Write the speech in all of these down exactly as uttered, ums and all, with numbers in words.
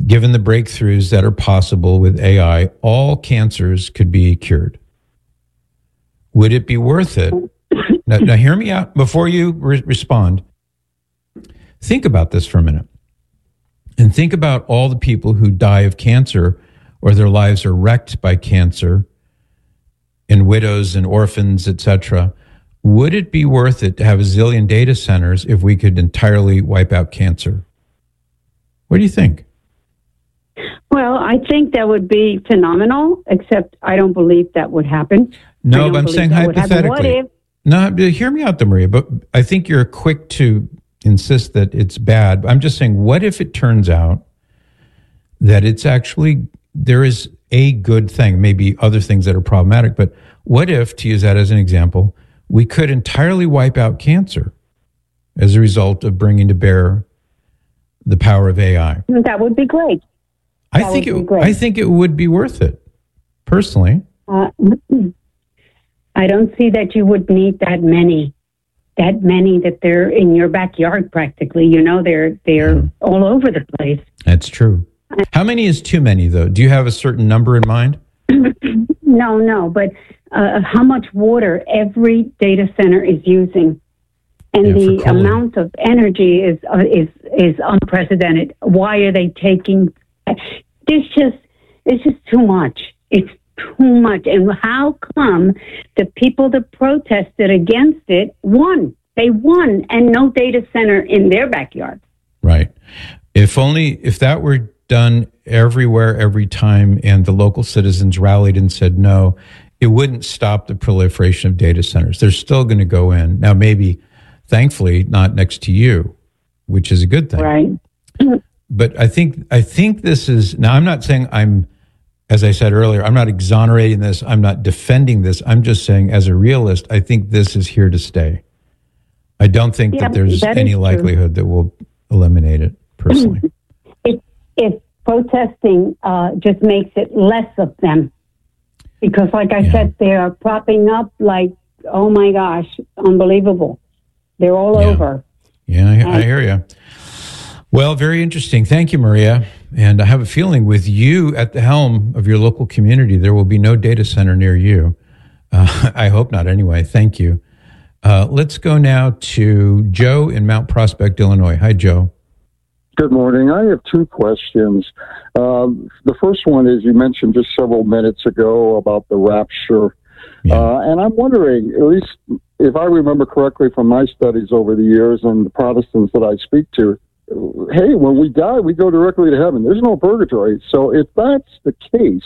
given the breakthroughs that are possible with A I, all cancers could be cured. Would it be worth it? Now, now hear me out before you re- respond. Think about this for a minute. And think about all the people who die of cancer or their lives are wrecked by cancer, and widows and orphans, et cetera. Would it be worth it to have a zillion data centers if we could entirely wipe out cancer? What do you think? Well, I think that would be phenomenal, except I don't believe that would happen. No, but I'm saying hypothetically. What if? No, hear me out, though, Maria, but I think you're quick to insist that it's bad. I'm just saying, what if it turns out that it's actually, there is a good thing, maybe other things that are problematic, but what if, to use that as an example, we could entirely wipe out cancer as a result of bringing to bear the power of A I? That would be great. I that think it. I think it would be worth it, personally. Uh, I don't see that you would need that many, that many that they're in your backyard practically. You know, they're they're mm. all over the place. That's true. How many is too many, though? Do you have a certain number in mind? No, no. But uh, how much water every data center is using, and yeah, the amount of energy is uh, is is unprecedented. Why are they taking? It's just it's just too much. It's too much. And how come the people that protested against it won? They won, and no data center in their backyard. Right. If only if that were done everywhere, every time, and the local citizens rallied and said no, it wouldn't stop the proliferation of data centers. They're still going to go in. Now, maybe, thankfully, not next to you, which is a good thing. Right. But I think I think this is, now I'm not saying I'm, as I said earlier, I'm not exonerating this, I'm not defending this, I'm just saying as a realist, I think this is here to stay. I don't think yeah, that there's that any likelihood that we'll eliminate it, personally. If, if protesting uh, just makes it less of them, because like I yeah. said, they are propping up like, oh my gosh, unbelievable. They're all yeah. over. Yeah, I, I hear you. Well, very interesting. Thank you, Maria. And I have a feeling with you at the helm of your local community, there will be no data center near you. Uh, I hope not anyway. Thank you. Uh, let's go now to Joe in Mount Prospect, Illinois. Hi, Joe. Good morning. I have two questions. Um, the first one is you mentioned just several minutes ago about the rapture. Yeah. Uh, and I'm wondering, at least if I remember correctly from my studies over the years and the Protestants that I speak to, hey, when we die, we go directly to heaven. There's no purgatory. So if that's the case,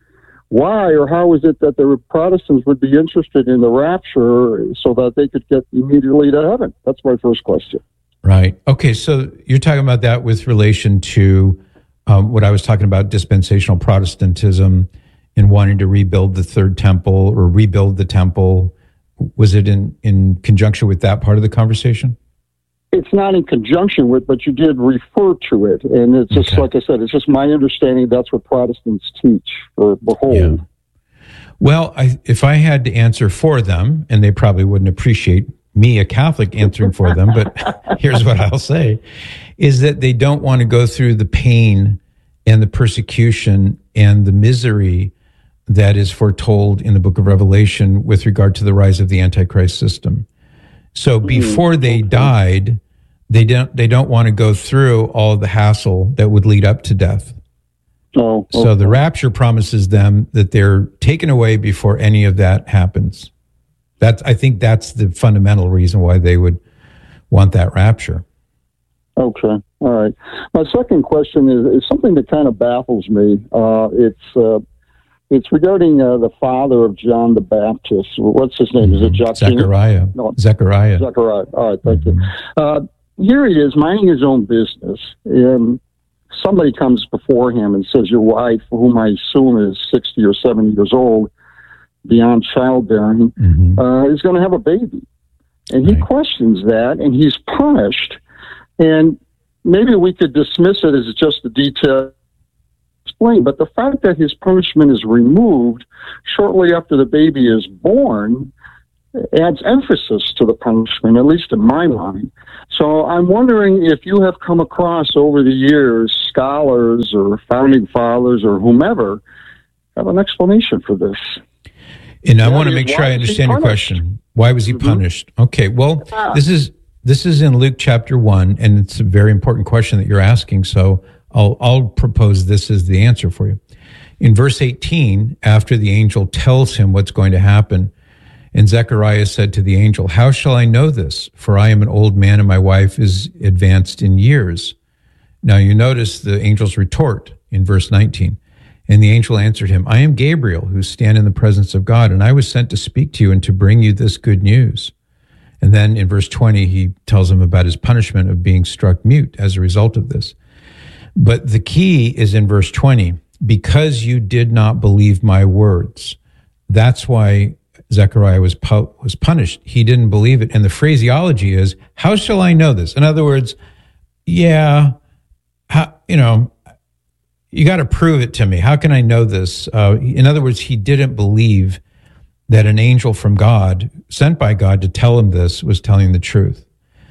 why or how is it that the Protestants would be interested in the rapture so that they could get immediately to heaven? That's my first question. Right. Okay, so you're talking about that with relation to um, what I was talking about, dispensational Protestantism and wanting to rebuild the third temple or rebuild the temple. Was it in, in conjunction with that part of the conversation? It's not in conjunction with, but you did refer to it. And it's just, okay. like I said, it's just my understanding that's what Protestants teach or behold. Yeah. Well, I, if I had to answer for them, and they probably wouldn't appreciate me, a Catholic, answering for them, but here's what I'll say, is that they don't want to go through the pain and the persecution and the misery that is foretold in the book of Revelation with regard to the rise of the Antichrist system. So before they died, they don't they don't want to go through all of the hassle that would lead up to death. Oh, okay. So the rapture promises them that they're taken away before any of that happens. That's I think that's the fundamental reason why they would want that rapture. Okay, all right. My second question is, is something that kind of baffles me. Uh, it's uh, it's regarding uh, the father of John the Baptist. What's his name? Mm-hmm. Is it Joachim? Zechariah. No. Zechariah. Zechariah. All right, thank mm-hmm. you. Uh, here he is minding his own business. Um, somebody comes before him and says, your wife, whom I assume is sixty or seventy years old, beyond childbearing, mm-hmm. uh, is going to have a baby. And he right. questions that, and he's punished. And maybe we could dismiss it as just a detail explain, but the fact that his punishment is removed shortly after the baby is born, adds emphasis to the punishment, at least in my mind. So I'm wondering if you have come across over the years scholars or founding fathers or whomever have an explanation for this. And I want to make sure I understand your question. Why was he mm-hmm. punished? Okay, well, ah. this is this is in Luke chapter one, and it's a very important question that you're asking, so I'll I'll propose this as the answer for you. In verse eighteen, after the angel tells him what's going to happen, and Zechariah said to the angel, "How shall I know this? For I am an old man and my wife is advanced in years." Now you notice the angel's retort in verse nineteen. And the angel answered him, "I am Gabriel, who stand in the presence of God, and I was sent to speak to you and to bring you this good news." And then in verse twenty, he tells him about his punishment of being struck mute as a result of this. But the key is in verse twenty, because you did not believe my words. That's why Zechariah was pu- was punished. He didn't believe it. And the phraseology is, how shall I know this? In other words, yeah, how, you know, you got to prove it to me. How can I know this? Uh, in other words, he didn't believe that an angel from God, sent by God to tell him this, was telling the truth.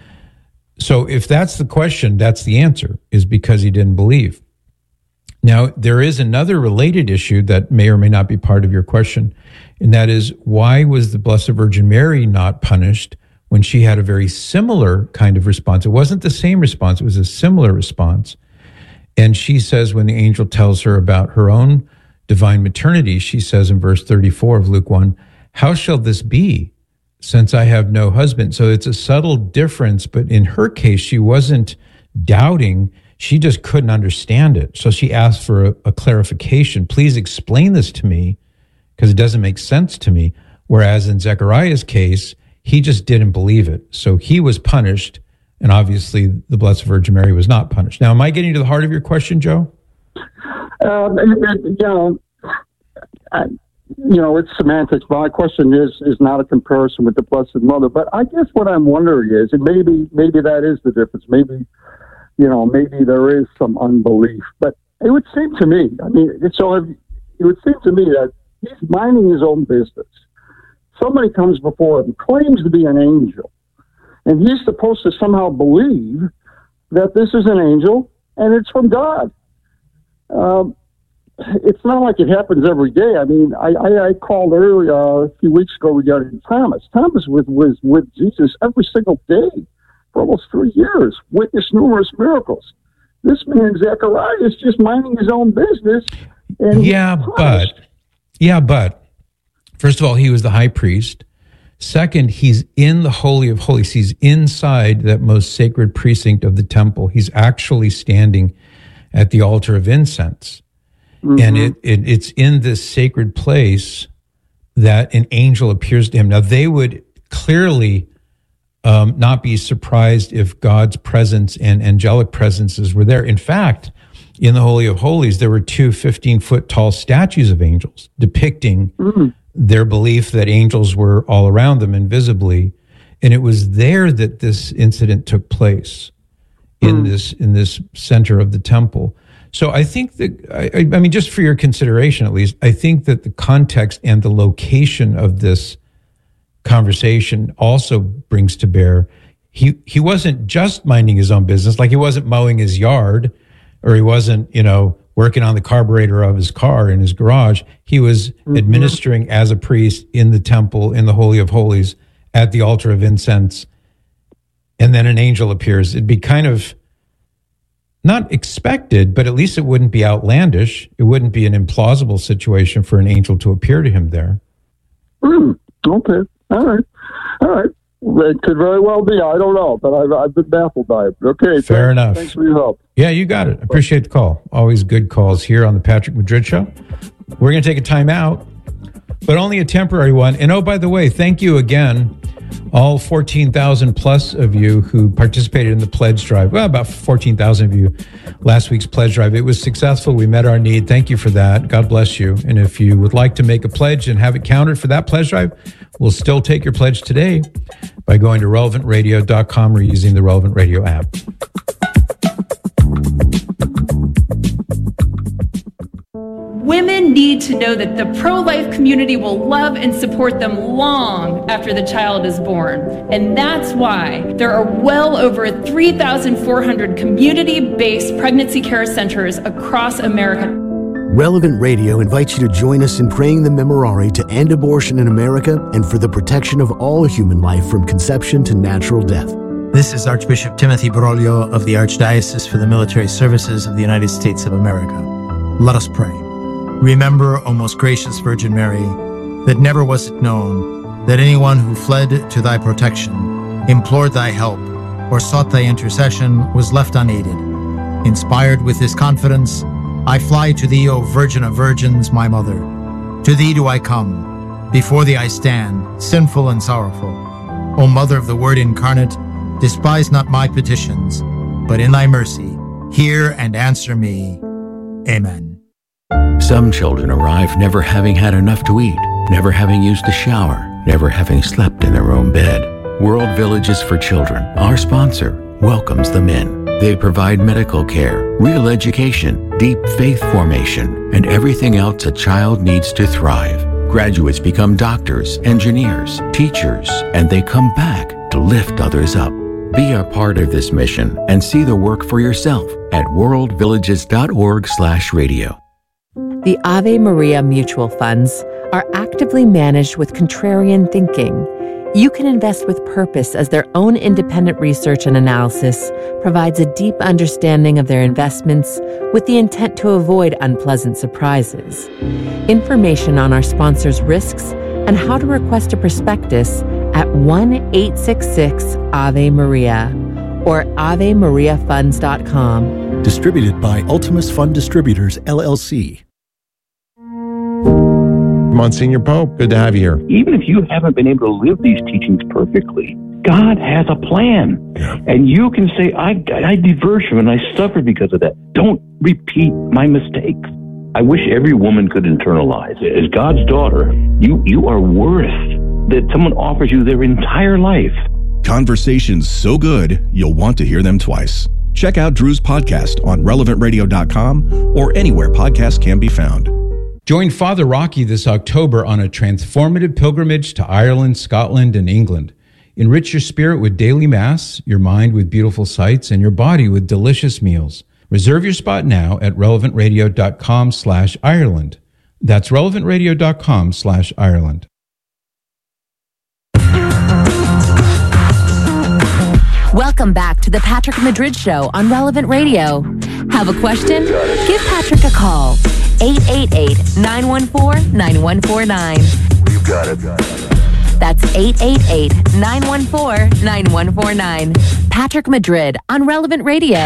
So if that's the question, that's the answer, is because he didn't believe. Now, there is another related issue that may or may not be part of your question, and that is, why was the Blessed Virgin Mary not punished when she had a very similar kind of response? It wasn't the same response, it was a similar response. And she says, when the angel tells her about her own divine maternity, she says in verse thirty-four of Luke one, "How shall this be, since I have no husband?" So it's a subtle difference, but in her case, she wasn't doubting. She just couldn't understand it. So she asked for a, a clarification. Please explain this to me, because it doesn't make sense to me. Whereas in Zechariah's case, he just didn't believe it. So he was punished. And obviously, the Blessed Virgin Mary was not punished. Now, am I getting to the heart of your question, Joe? Um, you know, I, you know, it's semantics. My question is is not a comparison with the Blessed Mother. But I guess what I'm wondering is, and maybe maybe that is the difference. Maybe, you know, maybe there is some unbelief. But it would seem to me, I mean, so it would seem to me that he's minding his own business. Somebody comes before him, claims to be an angel. And he's supposed to somehow believe that this is an angel and it's from God. Um, it's not like it happens every day. I mean, I, I, I called earlier uh, a few weeks ago regarding Thomas. Thomas was, was with Jesus every single day for almost three years, witnessed numerous miracles. This man, Zechariah, is just minding his own business. And yeah, but, yeah, but, first of all, he was the high priest. Second, he's in the Holy of Holies. He's inside that most sacred precinct of the temple. He's actually standing at the altar of incense. Mm-hmm. And it, it it's in this sacred place that an angel appears to him. Now, they would clearly um, not be surprised if God's presence and angelic presences were there. In fact, in the Holy of Holies, there were two fifteen-foot tall statues of angels depicting mm-hmm. their belief that angels were all around them invisibly. And it was there that this incident took place, in mm. this in this center of the temple. So I think that, I, I mean, just for your consideration at least, I think that the context and the location of this conversation also brings to bear, he, he wasn't just minding his own business, like he wasn't mowing his yard, or he wasn't, you know, working on the carburetor of his car in his garage. He was mm-hmm. administering as a priest in the temple, in the Holy of Holies, at the altar of incense. And then an angel appears. It'd be kind of not expected, but at least it wouldn't be outlandish. It wouldn't be an implausible situation for an angel to appear to him there. Mm, okay. All right. All right. It could very well be. I don't know, but I've, I've been baffled by it. Okay. Fair thanks, enough. Thanks for your help. Yeah, you got it. Appreciate the call. Always good calls here on the Patrick Madrid Show. We're going to take a time out, but only a temporary one. And oh, by the way, thank you again, all fourteen thousand plus of you who participated in the pledge drive. Well, about fourteen thousand of you last week's pledge drive. It was successful. We met our need. Thank you for that. God bless you. And if you would like to make a pledge and have it counted for that pledge drive, we'll still take your pledge today by going to relevant radio dot com or using the Relevant Radio app. Women need to know that the pro-life community will love and support them long after the child is born. And that's why there are well over three thousand four hundred community-based pregnancy care centers across America. Relevant Radio invites you to join us in praying the Memorare to end abortion in America and for the protection of all human life from conception to natural death. This is Archbishop Timothy Broglio of the Archdiocese for the Military Services of the United States of America. Let us pray. Remember, O most gracious Virgin Mary, that never was it known that anyone who fled to thy protection, implored thy help, or sought thy intercession was left unaided. Inspired with this confidence, I fly to thee, O Virgin of Virgins, my Mother. To thee do I come. Before thee I stand, sinful and sorrowful. O Mother of the Word incarnate, despise not my petitions, but in thy mercy, hear and answer me. Amen. Some children arrive never having had enough to eat, never having used a shower, never having slept in their own bed. World Villages for Children, our sponsor, welcomes them in. They provide medical care, real education, deep faith formation, and everything else a child needs to thrive. Graduates become doctors, engineers, teachers, and they come back to lift others up. Be a part of this mission and see the work for yourself at worldvillages.org slash radio. The Ave Maria mutual funds are actively managed with contrarian thinking. You can invest with purpose as their own independent research and analysis provides a deep understanding of their investments with the intent to avoid unpleasant surprises. Information on our sponsors' risks and how to request a prospectus at one eight six six Ave Maria or ave maria funds dot com. Distributed by Ultimus Fund Distributors, L L C. Monsignor Pope, good to have you here. Even if you haven't been able to live these teachings perfectly, God has a plan. Yeah. And you can say, I, I diverged from it and I suffered because of that. Don't repeat my mistakes. I wish every woman could internalize it. As God's daughter, you, you are worth that someone offers you their entire life. Conversations so good, you'll want to hear them twice. Check out Drew's podcast on relevant radio dot com or anywhere podcasts can be found. Join Father Rocky this October on a transformative pilgrimage to Ireland, Scotland, and England. Enrich your spirit with daily Mass, your mind with beautiful sights, and your body with delicious meals. Reserve your spot now at relevant radio dot com slash Ireland. That's relevant radio dot com slash Ireland. Welcome back to the Patrick Madrid Show on Relevant Radio. Have a question? Give Patrick a call. eight eight eight, nine one four, nine one four nine. You got it. That's eight eight eight, nine one four, nine one four nine. Patrick Madrid on Relevant Radio.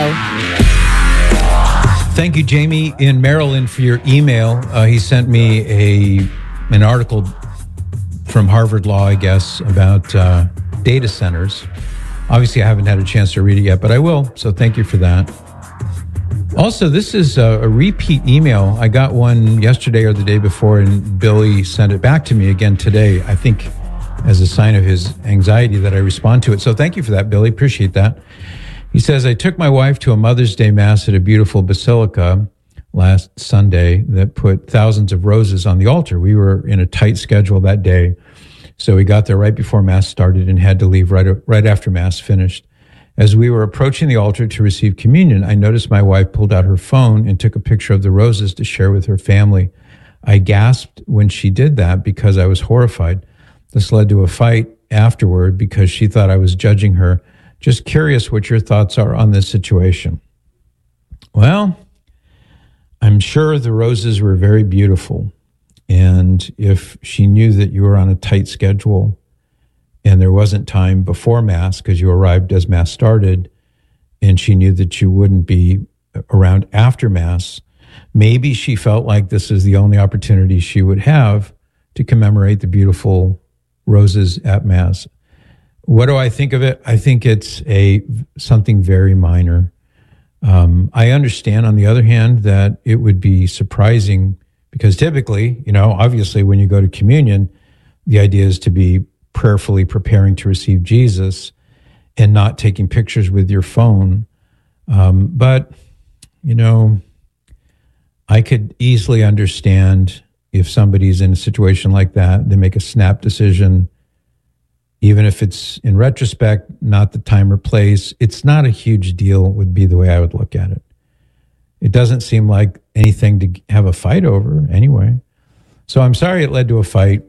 Thank you, Jamie in Maryland, for your email. Uh, he sent me a an article from Harvard Law, I guess, about uh, data centers. Obviously, I haven't had a chance to read it yet, but I will. So thank you for that. Also, this is a, a repeat email. I got one yesterday or the day before, and Billy sent it back to me again today, I think as a sign of his anxiety that I respond to it. So thank you for that, Billy. Appreciate that. He says, I took my wife to a Mother's Day Mass at a beautiful basilica last Sunday that put thousands of roses on the altar. We were in a tight schedule that day, so we got there right before Mass started and had to leave right, right after Mass finished. As we were approaching the altar to receive communion, I noticed my wife pulled out her phone and took a picture of the roses to share with her family. I gasped when she did that because I was horrified. This led to a fight afterward because she thought I was judging her. Just curious what your thoughts are on this situation. Well, I'm sure the roses were very beautiful. And if she knew that you were on a tight schedule and there wasn't time before Mass because you arrived as Mass started, and she knew that you wouldn't be around after Mass, maybe she felt like this is the only opportunity she would have to commemorate the beautiful roses at Mass. What do I think of it? I think it's a something very minor. Um, I understand, on the other hand, that it would be surprising because typically, you know, obviously when you go to communion, the idea is to be prayerfully preparing to receive Jesus and not taking pictures with your phone. Um, but, you know, I I could easily understand if somebody's in a situation like that, they make a snap decision, even if it's in retrospect, not the time or place. It's not a huge deal would be the way I would look at it. It doesn't seem like anything to have a fight over anyway. So I'm sorry it led to a fight.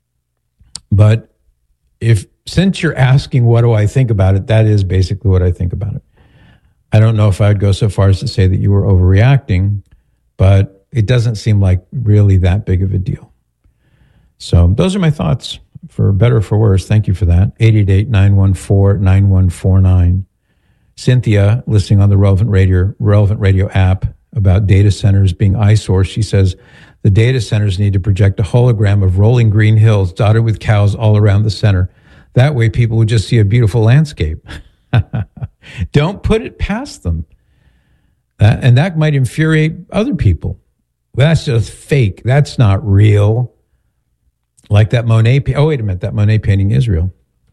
But if since you're asking what do I think about it, that is basically what I think about it. I don't know if I would go so far as to say that you were overreacting, but it doesn't seem like really that big of a deal. So those are my thoughts, for better or for worse. Thank you for that. eight eight eight, nine one four, nine one four nine. Cynthia, listening on the Relevant Radio, Relevant Radio app about data centers being eyesores, she says, the data centers need to project a hologram of rolling green hills dotted with cows all around the center. That way people would just see a beautiful landscape. Don't put it past them. Uh, and that might infuriate other people. That's just fake. That's not real. Like that Monet. Pa- oh, wait a minute. That Monet painting is real.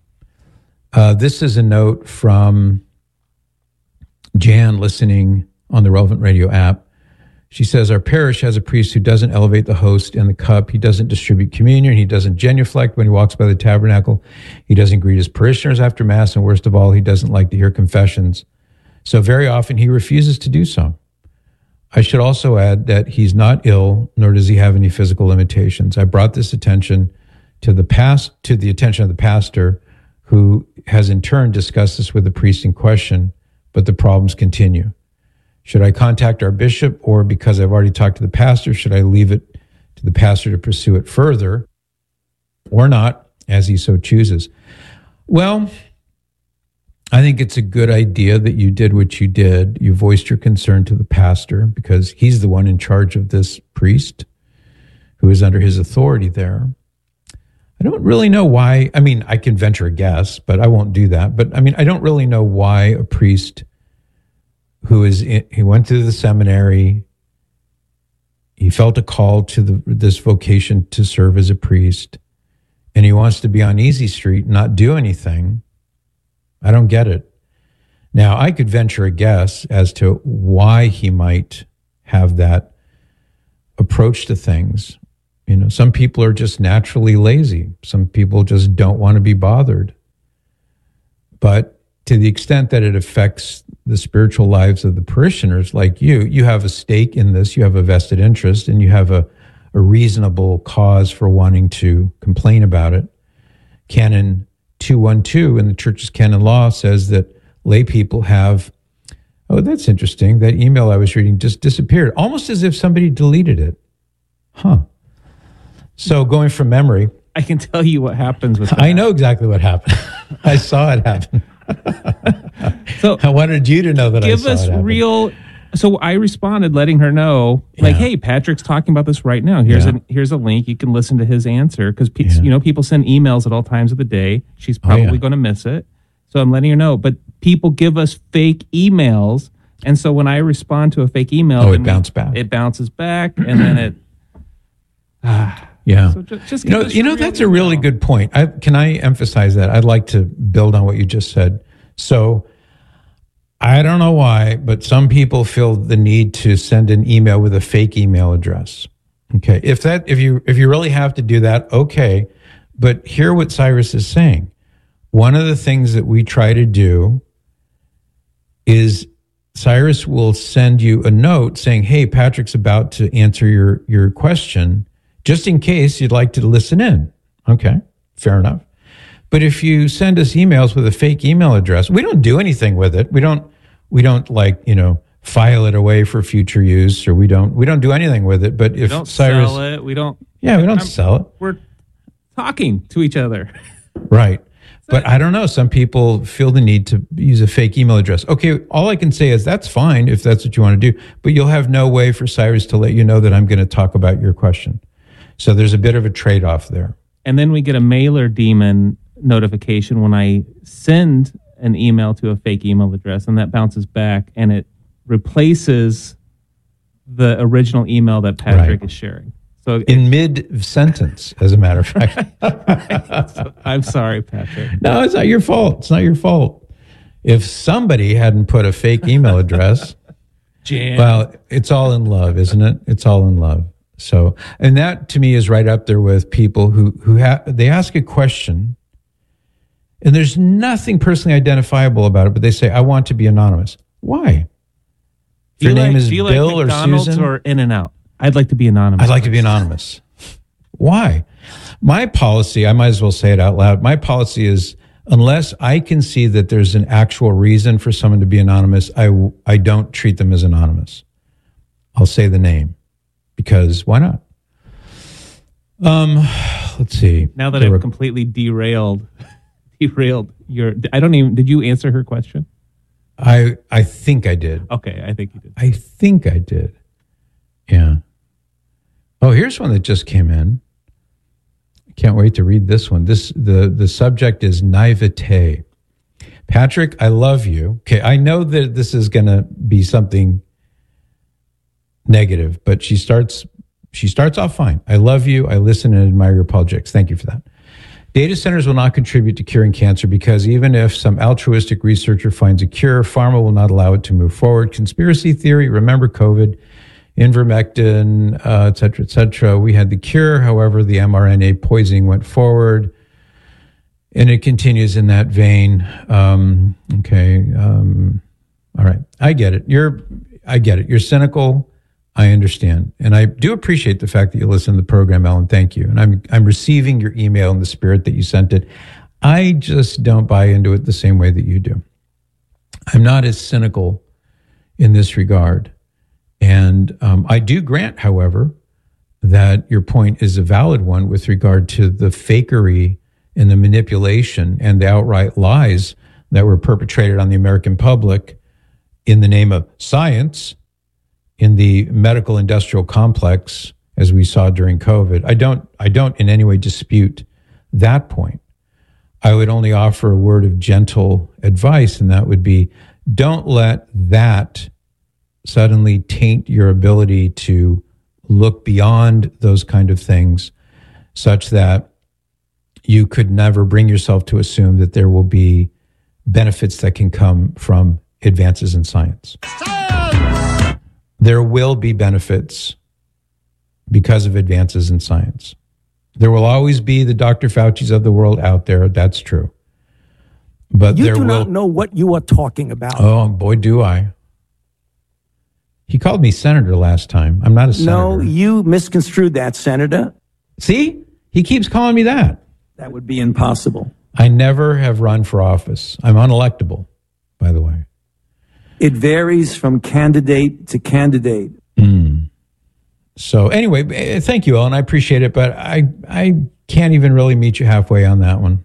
Uh, this is a note from Jan, listening on the Relevant Radio app. She says, our parish has a priest who doesn't elevate the host and the cup. He doesn't distribute communion. He doesn't genuflect when he walks by the tabernacle. He doesn't greet his parishioners after Mass. And worst of all, he doesn't like to hear confessions. So very often he refuses to do so. I should also add that he's not ill, nor does he have any physical limitations. I brought this attention to the past, to the attention of the pastor, who has in turn discussed this with the priest in question, but the problems continue. Should I contact our bishop, or because I've already talked to the pastor, should I leave it to the pastor to pursue it further, or not, as he so chooses? Well, I think it's a good idea that you did what you did. You voiced your concern to the pastor because he's the one in charge of this priest who is under his authority there. I don't really know why. I mean, I can venture a guess, but I won't do that. But I mean, I don't really know why a priest who is in, he went to the seminary, he felt a call to the, this vocation to serve as a priest, and he wants to be on Easy Street and not do anything. I don't get it. Now, I could venture a guess as to why he might have that approach to things. You know, some people are just naturally lazy. Some people just don't want to be bothered. But to the extent that it affects the spiritual lives of the parishioners like you, you have a stake in this, you have a vested interest, and you have a, a reasonable cause for wanting to complain about it. Canon two twelve in the Church's canon law says that lay people have, oh, that's interesting. That email I was reading just disappeared, almost as if somebody deleted it. Huh. So going from memory. I can tell you what happens with that. I know exactly what happened. I saw it happen. So I wanted you to know that I saw it happen. Give us real. So I responded, letting her know, like, yeah. "Hey, Patrick's talking about this right now. Here's yeah. a here's a link. You can listen to his answer because pe- yeah. you know people send emails at all times of the day. She's probably oh, yeah. going to miss it. So I'm letting her know. But people give us fake emails, and so when I respond to a fake email, oh, it bounces back. It bounces back, and then it. Ah, yeah. So just, just you know, you know that's email. A really good point. I, can I emphasize that? I'd like to build on what you just said. So. I don't know why, but some people feel the need to send an email with a fake email address. Okay. If that, if you, if you really have to do that, okay. But hear what Cyrus is saying. One of the things that we try to do is Cyrus will send you a note saying, hey, Patrick's about to answer your, your question, just in case you'd like to listen in. Okay. Fair enough. But if you send us emails with a fake email address, we don't do anything with it. We don't, we don't like, you know, file it away for future use, or we don't, we don't do anything with it. But if we don't Cyrus, sell it, we don't, yeah, we don't I'm, sell it. We're talking to each other. Right. But I don't know. Some people feel the need to use a fake email address. Okay. All I can say is that's fine if that's what you want to do, but you'll have no way for Cyrus to let you know that I'm going to talk about your question. So there's a bit of a trade-off there. And then we get a mailer demon notification when I send an email to a fake email address, and that bounces back and it replaces the original email that Patrick right. is sharing. So in mid sentence, as a matter of fact. So, I'm sorry, Patrick. No, it's not your fault. It's not your fault. If somebody hadn't put a fake email address, Jan. Well, it's all in love, isn't it? It's all in love. So, and that to me is right up there with people who, who have, they ask a question and there's nothing personally identifiable about it, but they say, I want to be anonymous. Why? If your name like, is do you Bill like or McDonald's Susan? Or In-N-Out? I'd like to be anonymous. I'd like to be anonymous. Why? My policy, I might as well say it out loud. My policy is unless I can see that there's an actual reason for someone to be anonymous, I, I don't treat them as anonymous. I'll say the name because why not? Um, let's see. Now that I've completely derailed, derailed your, I don't even, did you answer her question? I I think I did. Okay, I think you did. I think I did. Yeah. Oh, here's one that just came in. I can't wait to read this one. This the the subject is naivete. Patrick, I love you. Okay, I know that this is going to be something negative, but she starts she starts off fine. I love you. I listen and admire your apologetics. Thank you for that. Data centers will not contribute to curing cancer because even if some altruistic researcher finds a cure, pharma will not allow it to move forward. Conspiracy theory, remember COVID, ivermectin, uh, et cetera, et cetera. We had the cure. However, the mRNA poisoning went forward. And it continues in that vein. Um, okay. Um, all right. I get it. You're, I get it. You're cynical. I understand. And I do appreciate the fact that you listen to the program, Ellen. Thank you. And I'm, I'm receiving your email in the spirit that you sent it. I just don't buy into it the same way that you do. I'm not as cynical in this regard. And um, I do grant, however, that your point is a valid one with regard to the fakery and the manipulation and the outright lies that were perpetrated on the American public in the name of science in the medical industrial complex, as we saw during COVID. I don't, I don't in any way dispute that point. I would only offer a word of gentle advice, and that would be, don't let that suddenly taint your ability to look beyond those kind of things such that you could never bring yourself to assume that there will be benefits that can come from advances in science. Science! There will be benefits because of advances in science. There will always be the Doctor Fauci's of the world out there. That's true. But you there do will not know what you are talking about. Oh, boy, do I. He called me senator last time. I'm not a senator. No, you misconstrued that, Senator. See? He keeps calling me that. That would be impossible. I never have run for office. I'm unelectable, by the way. It varies from candidate to candidate. Mm. So anyway, thank you, Ellen. I appreciate it, but I I can't even really meet you halfway on that one.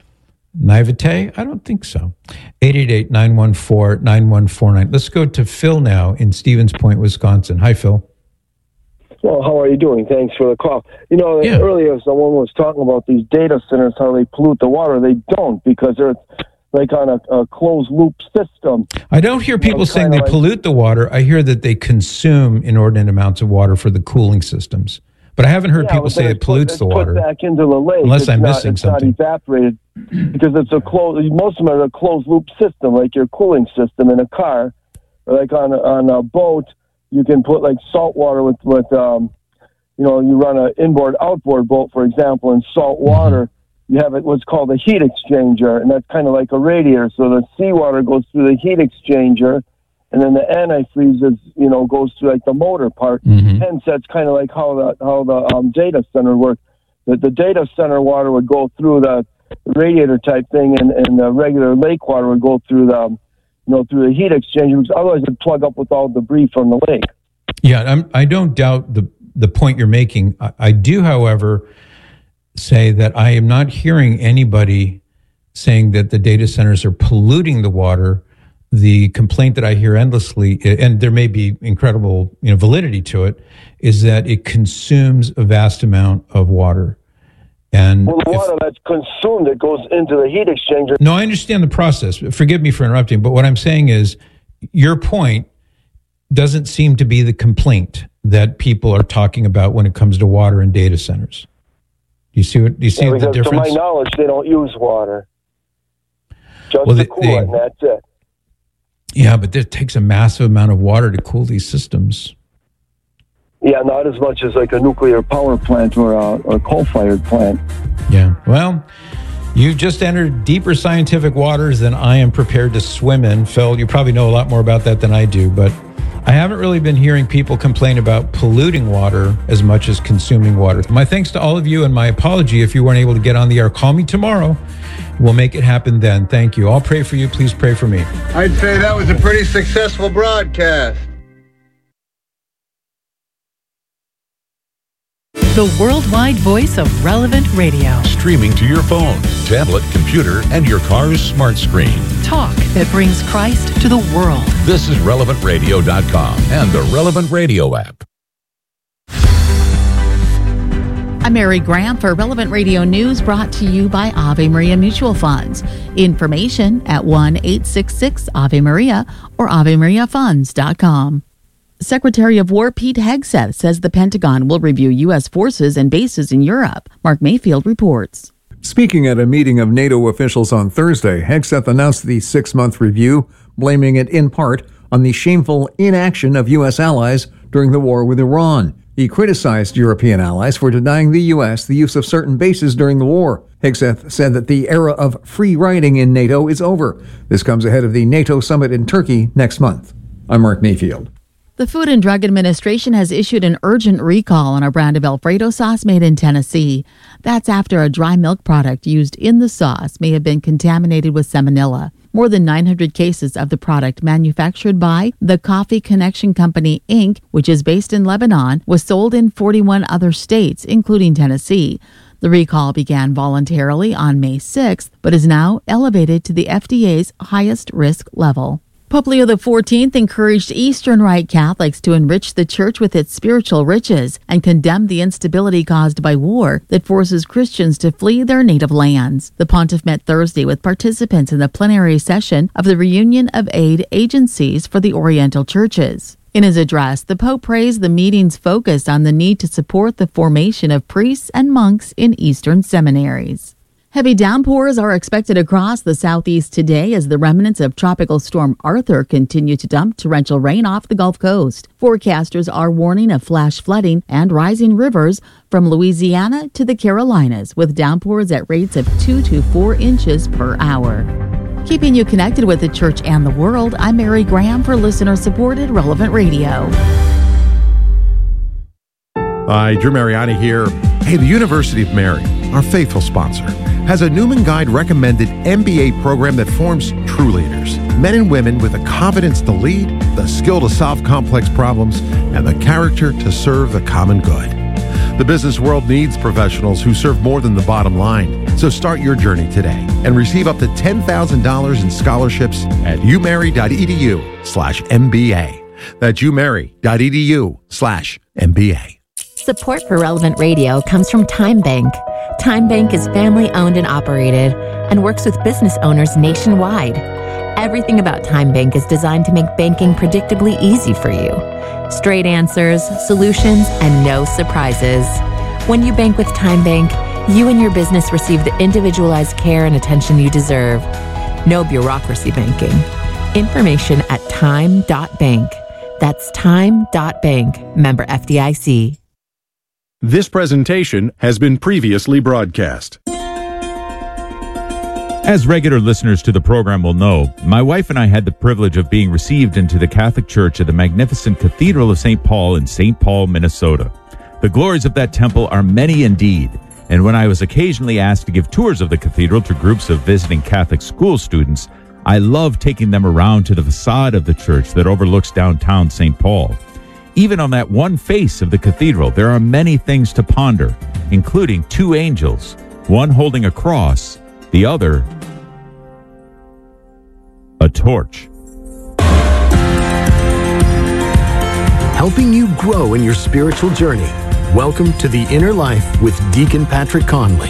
Naivete? I don't think so. eight eight eight, nine one four, nine one four nine. Let's go to Phil now in Stevens Point, Wisconsin. Hi, Phil. Well, how are you doing? Thanks for the call. You know, yeah. earlier someone was talking about these data centers, how they pollute the water. They don't, because they're like on a, a closed loop system. I don't hear people you know, saying they like, pollute the water. I hear that they consume inordinate amounts of water for the cooling systems. But I haven't heard yeah, people say it pollutes put, the water. Put back into the lake. Unless it's I'm not, missing it's something. It's not evaporated because it's a closed. Most of them are a closed loop system, like your cooling system in a car, or like on a, on a boat. You can put like salt water with with um, you know, you run an inboard outboard boat, for example, in salt water. Mm-hmm. You have it what's called a heat exchanger, and that's kind of like a radiator. So the seawater goes through the heat exchanger, and then the antifreeze is, you know, goes through like the motor part. Mm-hmm. Hence, that's kind of like how the how the um, data center works. The, the data center water would go through the radiator type thing, and, and the regular lake water would go through the, you know, through the heat exchanger, because otherwise it'd plug up with all the debris from the lake. Yeah, I'm, I don't doubt the the point you're making. I, I do, however, say that I am not hearing anybody saying that the data centers are polluting the water. The complaint that I hear endlessly, and there may be incredible, you know, validity to it, is that it consumes a vast amount of water. And well, the if, water that's consumed, it goes into the heat exchanger. No, I understand the process. Forgive me for interrupting, but what I'm saying is your point doesn't seem to be the complaint that people are talking about when it comes to water in data centers. Do you see what? Do you see yeah, the difference? To my knowledge, they don't use water. Just well, the they, coolant, they, and that's it. Yeah, but it takes a massive amount of water to cool these systems. Yeah, not as much as like a nuclear power plant or a, a coal-fired plant. Yeah, well, you've just entered deeper scientific waters than I am prepared to swim in. Phil, you probably know a lot more about that than I do, but I haven't really been hearing people complain about polluting water as much as consuming water. My thanks to all of you, and my apology if you weren't able to get on the air. Call me tomorrow. We'll make it happen then. Thank you. I'll pray for you. Please pray for me. I'd say that was a pretty successful broadcast. The worldwide voice of Relevant Radio. Streaming to your phone, tablet, computer, and your car's smart screen. Talk that brings Christ to the world. This is relevant radio dot com and the Relevant Radio app. I'm Mary Graham for Relevant Radio News, brought to you by Ave Maria Mutual Funds. Information at one eight six six Ave Maria or ave maria funds dot com. Secretary of War Pete Hegseth says the Pentagon will review U S forces and bases in Europe. Mark Mayfield reports. Speaking at a meeting of NATO officials on Thursday, Hegseth announced the six-month review, blaming it in part on the shameful inaction of U S allies during the war with Iran. He criticized European allies for denying the U S the use of certain bases during the war. Hegseth said that the era of free riding in NATO is over. This comes ahead of the NATO summit in Turkey next month. I'm Mark Mayfield. The Food and Drug Administration has issued an urgent recall on a brand of Alfredo sauce made in Tennessee. That's after a dry milk product used in the sauce may have been contaminated with salmonella. More than nine hundred cases of the product manufactured by the Coffee Connection Company, Incorporated, which is based in Lebanon, was sold in forty-one other states, including Tennessee. The recall began voluntarily on May sixth, but is now elevated to the F D A's highest risk level. Pope Leo the fourteenth encouraged Eastern Rite Catholics to enrich the church with its spiritual riches and condemned the instability caused by war that forces Christians to flee their native lands. The pontiff met Thursday with participants in the plenary session of the Reunion of Aid Agencies for the Oriental Churches. In his address, the Pope praised the meeting's focus on the need to support the formation of priests and monks in Eastern seminaries. Heavy downpours are expected across the southeast today as the remnants of Tropical Storm Arthur continue to dump torrential rain off the Gulf Coast. Forecasters are warning of flash flooding and rising rivers from Louisiana to the Carolinas, with downpours at rates of two to four inches per hour. Keeping you connected with the church and the world, I'm Mary Graham for listener-supported Relevant Radio. Hi, Drew Mariani here. Hey, the University of Mary, our faithful sponsor, has a Newman Guide recommended M B A program that forms true leaders. Men and women with the confidence to lead, the skill to solve complex problems, and the character to serve the common good. The business world needs professionals who serve more than the bottom line. So start your journey today and receive up to ten thousand dollars in scholarships at umary.edu slash MBA. That's umary.edu slash MBA. Support for Relevant Radio comes from Time Bank. Time Bank is family owned and operated and works with business owners nationwide. Everything about Time Bank is designed to make banking predictably easy for you. Straight answers, solutions, and no surprises. When you bank with Time Bank, you and your business receive the individualized care and attention you deserve. No bureaucracy banking. Information at time dot bank. That's time dot bank. Member F D I C. This presentation has been previously broadcast. As regular listeners to the program will know, my wife and I had the privilege of being received into the Catholic Church at the magnificent Cathedral of Saint Paul in Saint Paul, Minnesota. The glories of that temple are many indeed, and when I was occasionally asked to give tours of the cathedral to groups of visiting Catholic school students, I loved taking them around to the facade of the church that overlooks downtown Saint Paul. Even on that one face of the cathedral, there are many things to ponder, including two angels, one holding a cross, the other a torch. Helping you grow in your spiritual journey. Welcome to The Inner Life with Deacon Patrick Conley.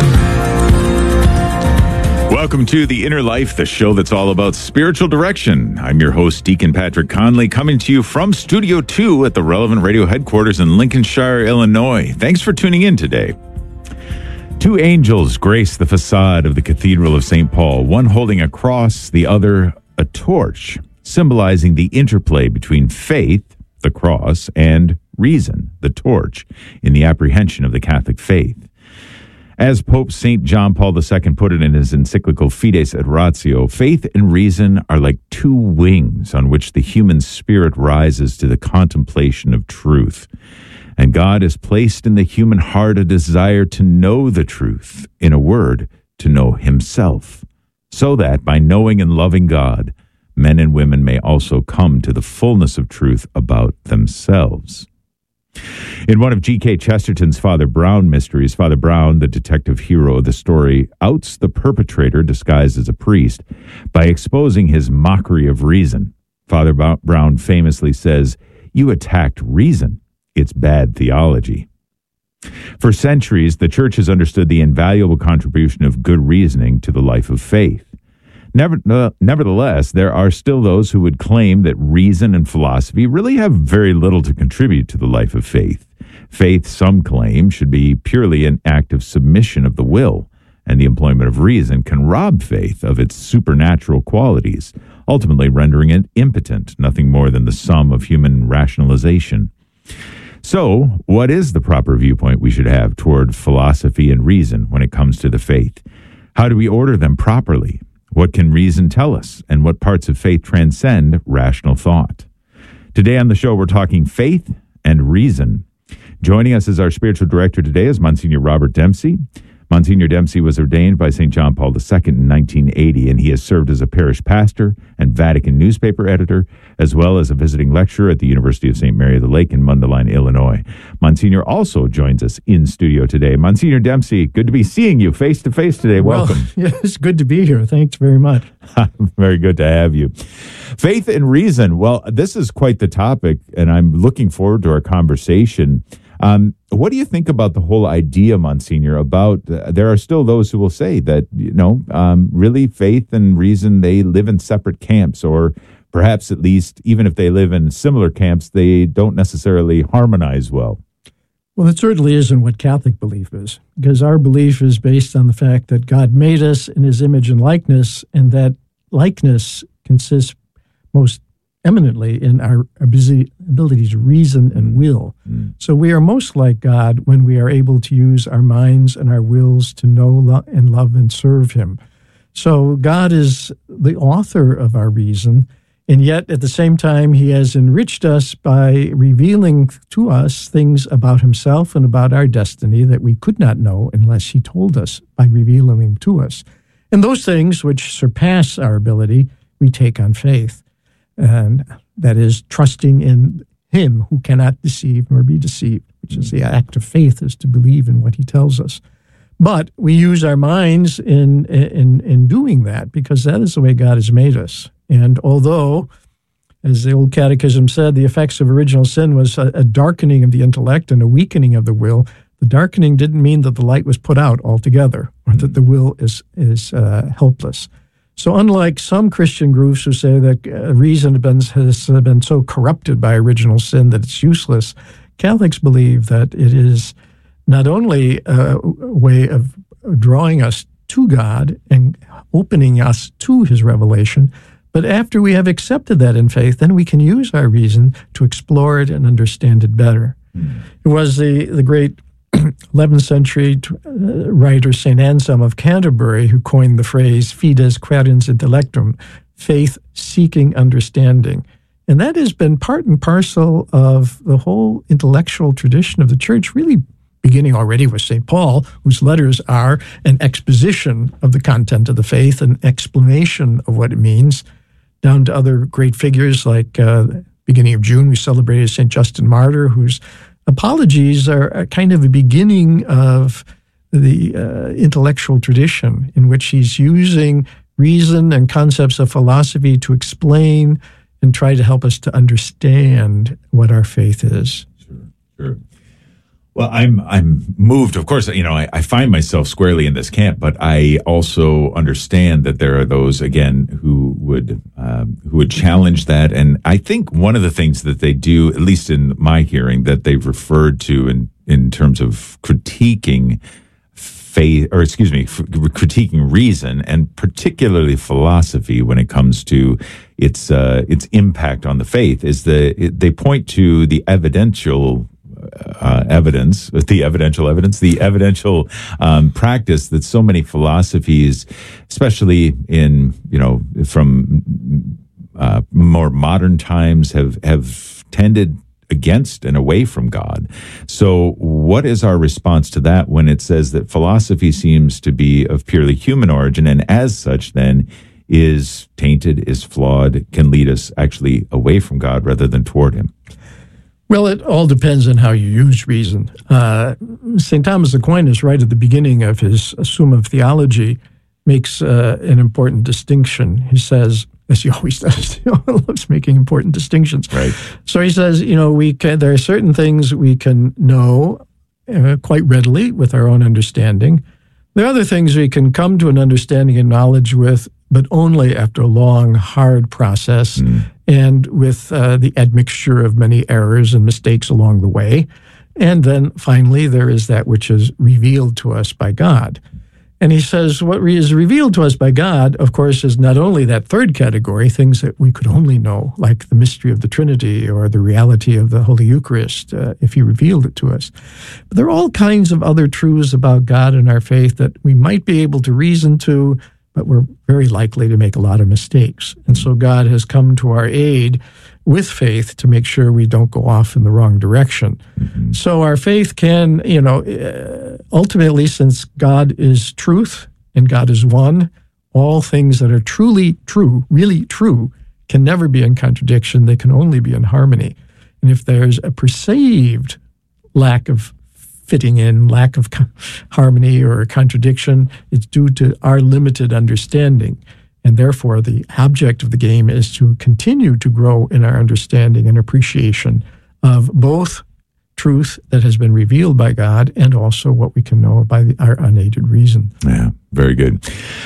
Welcome to The Inner Life, the show that's all about spiritual direction. I'm your host, Deacon Patrick Conley, coming to you from Studio two at the Relevant Radio headquarters in Lincolnshire, Illinois. Thanks for tuning in today. Two angels grace the facade of the Cathedral of Saint Paul, one holding a cross, the other a torch. symbolizing the interplay between faith, the cross, and reason, the torch, in the apprehension of the Catholic faith. As Pope Saint John Paul the Second put it in his encyclical Fides et Ratio, faith and reason are like two wings on which the human spirit rises to the contemplation of truth. And God has placed in the human heart a desire to know the truth, in a word, to know himself, so that by knowing and loving God, men and women may also come to the fullness of truth about themselves. In one of G K Chesterton's Father Brown mysteries, Father Brown, the detective hero of the story, outs the perpetrator disguised as a priest by exposing his mockery of reason. Father Brown famously says, "You attacked reason. It's bad theology." For centuries, the Church has understood the invaluable contribution of good reasoning to the life of faith. Never, uh, nevertheless, there are still those who would claim that reason and philosophy really have very little to contribute to the life of faith. Faith, some claim, should be purely an act of submission of the will, and the employment of reason can rob faith of its supernatural qualities, ultimately rendering it impotent, nothing more than the sum of human rationalization. So, what is the proper viewpoint we should have toward philosophy and reason when it comes to the faith? How do we order them properly? What can reason tell us, and what parts of faith transcend rational thought? Today on the show, we're talking faith and reason. Joining us as our spiritual director today is Monsignor Robert Dempsey. Monsignor Dempsey was ordained by Saint John Paul the Second in nineteen eighty, and he has served as a parish pastor and Vatican newspaper editor, as well as a visiting lecturer at the University of Saint Mary of the Lake in Mundelein, Illinois. Monsignor also joins us in studio today. Monsignor Dempsey, good to be seeing you face-to-face today. Welcome. Well, yeah, it's good to be here. Thanks very much. Very good to have you. Faith and reason. Well, this is quite the topic, and I'm looking forward to our conversation. Um, what do you think about the whole idea, Monsignor, about uh, there are still those who will say that, you know, um, really faith and reason, they live in separate camps, or perhaps at least even if they live in similar camps, they don't necessarily harmonize well? Well, it certainly isn't what Catholic belief is, because our belief is based on the fact that God made us in his image and likeness, and that likeness consists most eminently in our ability to reason and will. Mm. So we are most like God when we are able to use our minds and our wills to know lo- and love and serve him. So God is the author of our reason, and yet at the same time he has enriched us by revealing to us things about himself and about our destiny that we could not know unless he told us by revealing them to us. And those things which surpass our ability, we take on faith. And that is trusting in him who cannot deceive nor be deceived, which is the act of faith, is to believe in what he tells us. But we use our minds in, in, in doing that, because that is the way God has made us. And although, as the old catechism said, the effects of original sin was a, a darkening of the intellect and a weakening of the will, the darkening didn't mean that the light was put out altogether, or that the will is, is uh, helpless. So unlike some Christian groups who say that uh, reason has been, has been so corrupted by original sin that it's useless, Catholics believe that it is not only a way of drawing us to God and opening us to his revelation, but after we have accepted that in faith, then we can use our reason to explore it and understand it better. Mm. It was the, the great eleventh century uh, writer Saint Anselm of Canterbury who coined the phrase fides quaerens intellectum, faith seeking understanding. And that has been part and parcel of the whole intellectual tradition of the Church, really beginning already with Saint Paul, whose letters are an exposition of the content of the faith, an explanation of what it means, down to other great figures like uh, beginning of June, we celebrated Saint Justin Martyr, whose apologies are a kind of a beginning of the uh, intellectual tradition in which he's using reason and concepts of philosophy to explain and try to help us to understand what our faith is. Sure, sure. Well, I'm I'm moved. Of course, you know, I, I find myself squarely in this camp, but I also understand that there are those, again, who would um, who would challenge that. And I think one of the things that they do, at least in my hearing, that they've referred to in in terms of critiquing faith, or excuse me, f- critiquing reason, and particularly philosophy when it comes to its uh, its impact on the faith, is the it, they point to the evidential uh, evidence, the evidential evidence, the evidential um, practice that so many philosophies, especially in you know from uh, more modern times, have have tended against and away from God. So what is our response to that when it says that philosophy seems to be of purely human origin, and as such then is tainted, is flawed, can lead us actually away from God rather than toward him? Well, it all depends on how you use reason. Uh, Saint Thomas Aquinas, right at the beginning of his Summa of Theology, makes uh, an important distinction. He says, as he always does, he loves making important distinctions. Right. So he says, you know, we can, there are certain things we can know uh, quite readily with our own understanding. There are other things we can come to an understanding and knowledge with, but only after a long, hard process mm. and with uh, the admixture of many errors and mistakes along the way. And then finally, there is that which is revealed to us by God. And he says what is revealed to us by God, of course, is not only that third category, things that we could only know, like the mystery of the Trinity or the reality of the Holy Eucharist, uh, if he revealed it to us. But there are all kinds of other truths about God and our faith that we might be able to reason to, but we're very likely to make a lot of mistakes. And so God has come to our aid with faith to make sure we don't go off in the wrong direction. Mm-hmm. So our faith can, you know, uh, ultimately, since God is truth and God is one, all things that are truly true, really true, can never be in contradiction. They can only be in harmony. And if there's a perceived lack of fitting in, lack of co- harmony or contradiction, it's due to our limited understanding. And therefore, the object of the game is to continue to grow in our understanding and appreciation of both truth that has been revealed by God and also what we can know by the, our unaided reason. Yeah, very good.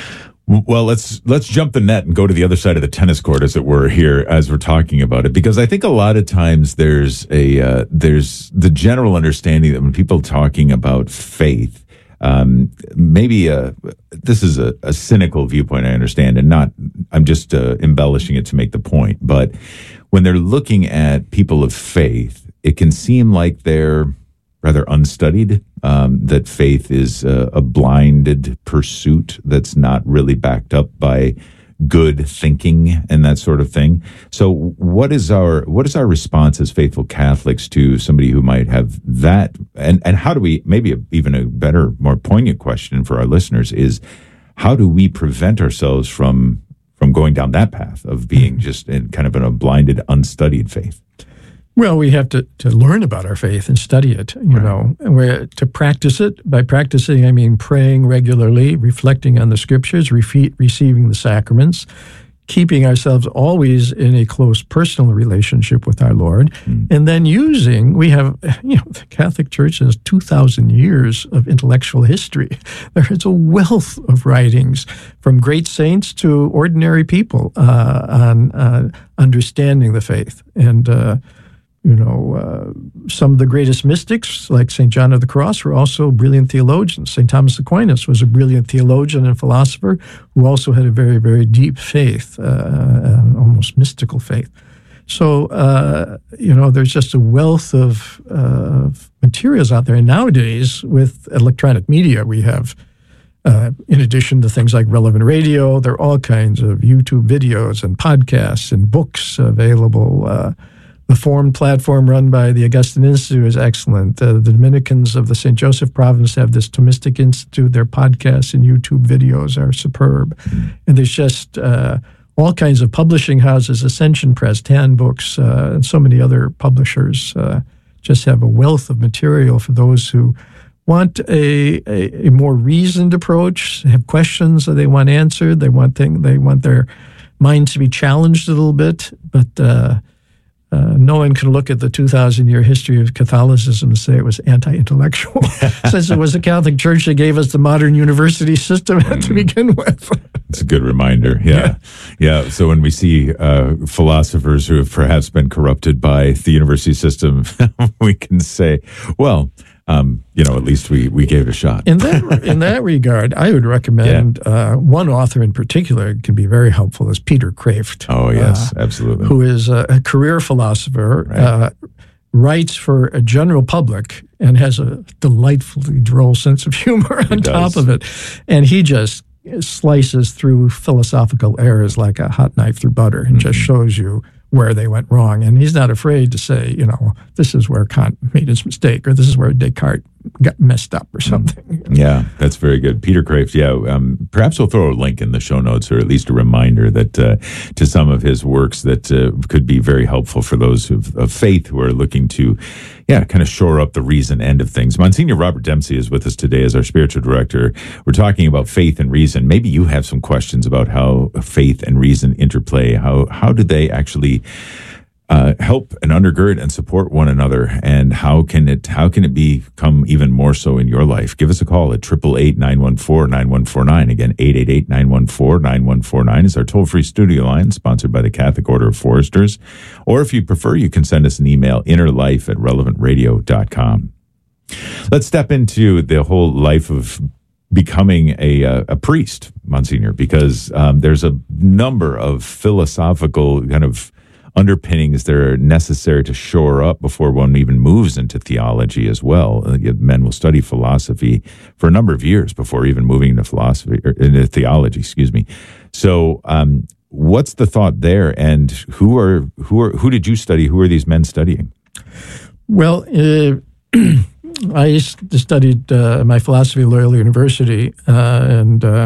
Well, let's let's jump the net and go to the other side of the tennis court, as it were, here as we're talking about it, because I think a lot of times there's a uh, there's the general understanding that when people are talking about faith, Um, maybe a, this is a, a cynical viewpoint, I understand, and not, I'm just uh, embellishing it to make the point. But when they're looking at people of faith, it can seem like they're rather unstudied, um, that faith is a, a blinded pursuit that's not really backed up by good thinking and that sort of thing. So what is our what is our response as faithful Catholics to somebody who might have that? And, and how do we, maybe a, even a better, more poignant question for our listeners is, how do we prevent ourselves from from going down that path of being just in kind of in a blinded, unstudied faith? Well, we have to, to learn about our faith and study it, you right. know, and we're to practice it. By practicing, I mean praying regularly, reflecting on the scriptures, refe- receiving the sacraments, keeping ourselves always in a close personal relationship with our Lord, mm. and then using, we have, you know, the Catholic Church has two thousand years of intellectual history. There is a wealth of writings from great saints to ordinary people uh, on uh, understanding the faith. And, uh, You know, uh, some of the greatest mystics, like Saint John of the Cross, were also brilliant theologians. Saint Thomas Aquinas was a brilliant theologian and philosopher who also had a very, very deep faith, uh, almost mystical faith. So, uh, you know, there's just a wealth of, uh, of materials out there. And nowadays, with electronic media, we have, uh, in addition to things like Relevant Radio, there are all kinds of YouTube videos and podcasts and books available. Uh, The Formed platform run by the Augustine Institute is excellent. Uh, the Dominicans of the Saint Joseph province have this Thomistic Institute. Their podcasts and YouTube videos are superb. And there's just uh, all kinds of publishing houses, Ascension Press, Tan Books, uh, and so many other publishers uh, just have a wealth of material for those who want a, a, a more reasoned approach, have questions that they want answered. They want thing, they want their minds to be challenged a little bit, but uh, Uh, no one can look at the two thousand year history of Catholicism and say it was anti-intellectual, since it was the Catholic Church that gave us the modern university system to begin with. It's a good reminder. Yeah. yeah. Yeah. So when we see uh, philosophers who have perhaps been corrupted by the university system, we can say, well, um, you know, at least we, we gave it a shot. In that in that regard, I would recommend yeah. uh, one author in particular can be very helpful is Peter Kreeft. Oh, yes, uh, absolutely. Who is a, a career philosopher, right. uh, writes for a general public, and has a delightfully droll sense of humor on top of it. And he just slices through philosophical errors like a hot knife through butter and mm-hmm. just shows you where they went wrong. And he's not afraid to say, you know, this is where Kant made his mistake, or this is where Descartes got messed up or something. Yeah, that's very good. Peter Kreeft, yeah. Um, perhaps we'll throw a link in the show notes, or at least a reminder that uh, to some of his works that uh, could be very helpful for those of, of faith who are looking to, yeah, kind of shore up the reason end of things. Monsignor Robert Dempsey is with us today as our spiritual director. We're talking about faith and reason. Maybe you have some questions about how faith and reason interplay. How how do they actually Uh, help and undergird and support one another, and how can it how can it become even more so in your life? Give us a call at eight eight eight, nine one four, nine one four nine. Again, eight eight eight, nine one four, nine one four nine is our toll-free studio line, sponsored by the Catholic Order of Foresters. Or if you prefer, you can send us an email, innerlife at relevant radio dot com. Let's step into the whole life of becoming a uh, a priest, Monsignor, because um, there's a number of philosophical kind of underpinnings that are necessary to shore up before one even moves into theology as well. Uh, men will study philosophy for a number of years before even moving into philosophy or into theology. Excuse me. So, um, what's the thought there? And who are who are who did you study? Who are these men studying? Well, uh, I studied uh, my philosophy at Loyola University, uh, and uh,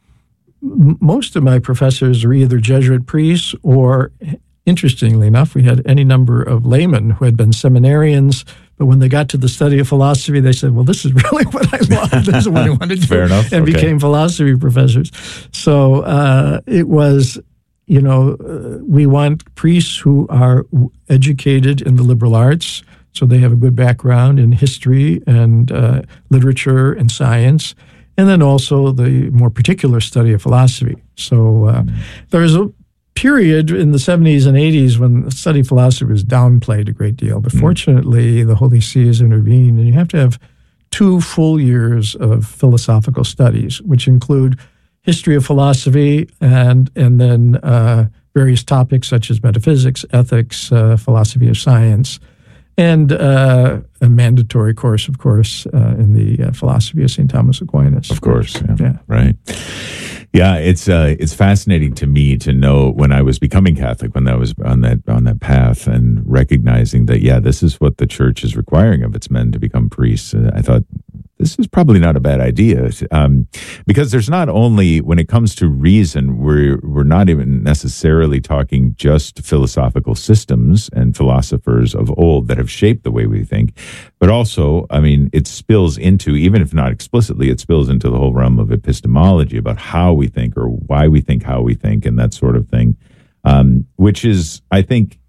m- most of my professors are either Jesuit priests or, interestingly enough, we had any number of laymen who had been seminarians, but when they got to the study of philosophy, they said, well, this is really what I love. This is what I want to do. Fair enough. And okay. became philosophy professors. So uh, it was, you know, uh, we want priests who are educated in the liberal arts, so they have a good background in history and uh, literature and science, and then also the more particular study of philosophy. So uh, mm. there's a period in the seventies and eighties when the study of philosophy was downplayed a great deal. But mm. fortunately, the Holy See has intervened, and you have to have two full years of philosophical studies, which include history of philosophy and and then uh, various topics such as metaphysics, ethics, uh, philosophy of science, and uh, a mandatory course, of course, uh, in the uh, philosophy of Saint Thomas Aquinas. Of course, yeah. yeah. Right. Yeah, it's uh, it's fascinating to me to know when I was becoming Catholic, when I was on that on that path, and recognizing that, yeah, this is what the Church is requiring of its men to become priests. Uh, I thought, this is probably not a bad idea, um, because there's not only, when it comes to reason, we're we're not even necessarily talking just philosophical systems and philosophers of old that have shaped the way we think, but also, I mean, it spills into, even if not explicitly, it spills into the whole realm of epistemology about how we think or why we think how we think and that sort of thing, um, which is, I think,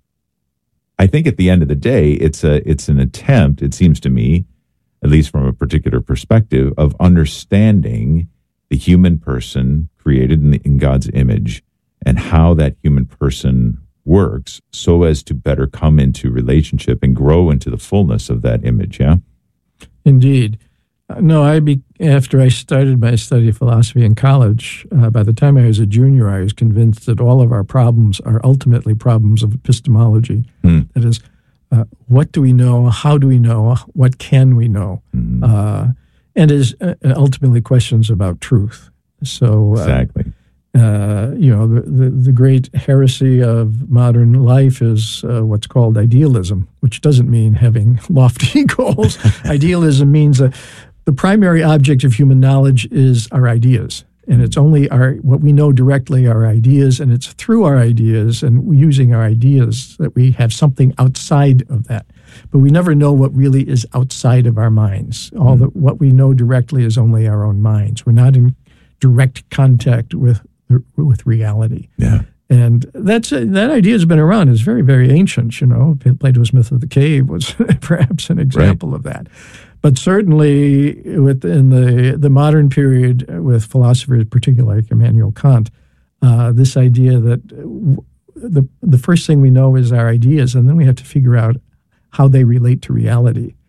I think at the end of the day, it's a it's an attempt, it seems to me, at least from a particular perspective, of understanding the human person created in, the, in God's image and how that human person works so as to better come into relationship and grow into the fullness of that image, yeah? Indeed. No, I be, after I started my study of philosophy in college, uh, by the time I was a junior, I was convinced that all of our problems are ultimately problems of epistemology. Hmm. That is, Uh, what do we know? How do we know? What can we know? Mm-hmm. Uh, and is uh, ultimately questions about truth. So, uh, exactly. Uh, you know, the, the, the great heresy of modern life is uh, what's called idealism, which doesn't mean having lofty goals. Idealism means that the primary object of human knowledge is our ideas. And it's only our what we know directly, our ideas, and it's through our ideas and using our ideas that we have something outside of that. But we never know what really is outside of our minds. All the, what we know directly is only our own minds. We're not in direct contact with with reality. Yeah. And that's that idea has been around. It's very, very ancient. You know, Plato's myth of the cave was perhaps an example right. of that. But certainly within the, the modern period with philosophers, particularly like Immanuel Kant, uh, this idea that the the first thing we know is our ideas, and then we have to figure out how they relate to reality. Mm.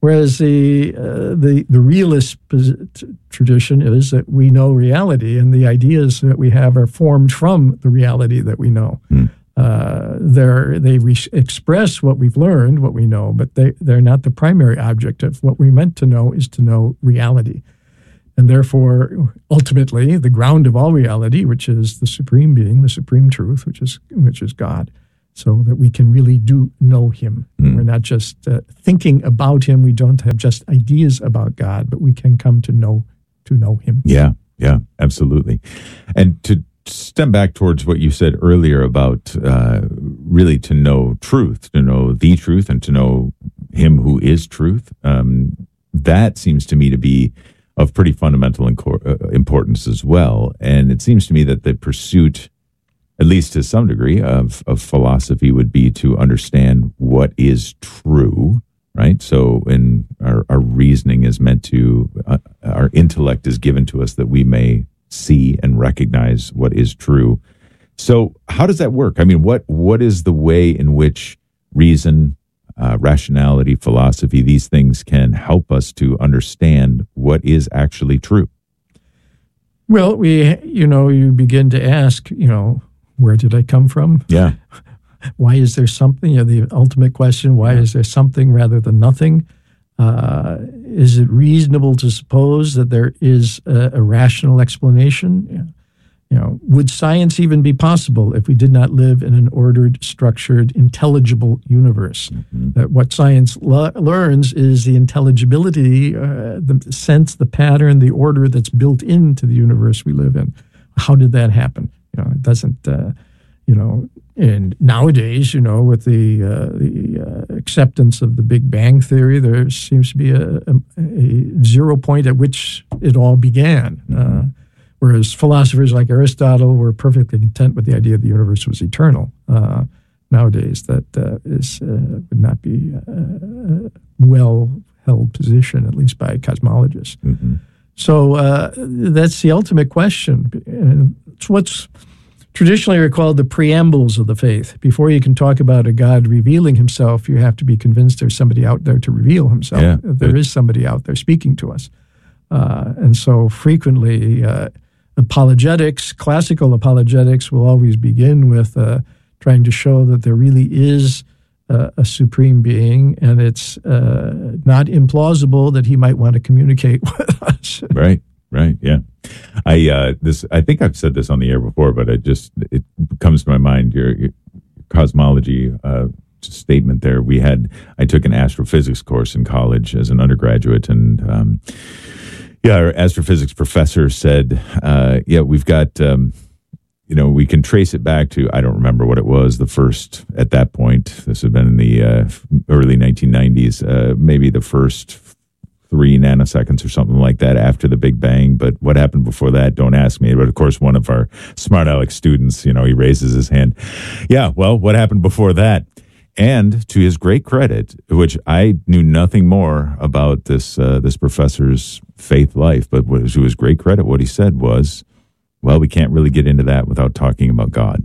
Whereas the uh, the the realist tradition is that we know reality, and the ideas that we have are formed from the reality that we know. Mm. Uh, they're, they re- express what we've learned, what we know, but they, they're not the primary objective. What we're meant to know is to know reality. And therefore, ultimately, the ground of all reality, which is the supreme being, the supreme truth, which is which is God, so that we can really do know him. Mm. We're not just uh, thinking about him. We don't have just ideas about God, but we can come to know to know him. Yeah, yeah, absolutely. And to stem back towards what you said earlier about uh, really to know truth, to know the truth, and to know him who is truth, um, that seems to me to be of pretty fundamental inco- uh, importance as well. And it seems to me that the pursuit, at least to some degree, of, of philosophy would be to understand what is true, right? So in our, our reasoning is meant to, uh, our intellect is given to us that we may see and recognize what is true. So how does that work? I mean, what what is the way in which reason, uh, rationality, philosophy, these things can help us to understand what is actually true? Well, we, you know, you begin to ask, you know, where did I come from? Yeah. Why is there something? You know, the ultimate question, why is there something rather than nothing? Uh, is it reasonable to suppose that there is a, a rational explanation? You know, would science even be possible if we did not live in an ordered, structured, intelligible universe? Mm-hmm. That what science lo- learns is the intelligibility, uh, the sense, the pattern, the order that's built into the universe we live in. How did that happen? You know, it doesn't. Uh, you know. And nowadays, you know, with the uh, the uh, acceptance of the Big Bang Theory, there seems to be a, a, a zero point at which it all began. Uh, whereas philosophers like Aristotle were perfectly content with the idea that the universe was eternal. Uh, nowadays, that uh, is uh, would not be a well-held position, at least by cosmologists. Mm-hmm. So uh, that's the ultimate question. And it's what's traditionally are called the preambles of the faith. Before you can talk about a God revealing himself, you have to be convinced there's somebody out there to reveal himself. Yeah, there is somebody out there speaking to us. Uh, and so frequently, uh, apologetics, classical apologetics, will always begin with uh, trying to show that there really is uh, a supreme being, and it's uh, not implausible that he might want to communicate with us. Right. Right. Yeah. I uh, this I think I've said this on the air before, but it just it comes to my mind. Your, your cosmology uh, statement there. We had I took an astrophysics course in college as an undergraduate, and um, yeah, our astrophysics professor said, uh, "Yeah, we've got um, you know we can trace it back to I don't remember what it was the first at that point. This had been in the uh, early nineteen nineties, uh, maybe the first." Three nanoseconds or something like that after the Big Bang. But what happened before that, don't ask me. But of course, one of our smart aleck students, you know, he raises his hand. Yeah, well, what happened before that? And to his great credit, which I knew nothing more about this uh, this professor's faith life, but to his great credit, what he said was, well, we can't really get into that without talking about God.